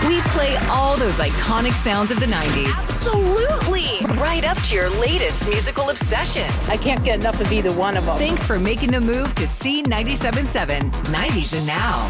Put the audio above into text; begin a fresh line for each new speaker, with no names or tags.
We play all those iconic sounds of the 90s.
Absolutely.
Right up to your latest musical obsessions.
I can't get enough of either one of them.
Thanks for making the move to C97.7 90s and Now.